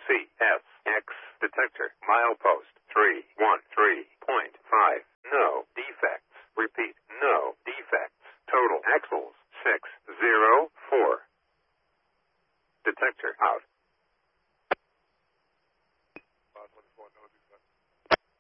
CSX detector. Milepost 313.5. No defects. Repeat, no defects. Total axles 604. Detector out.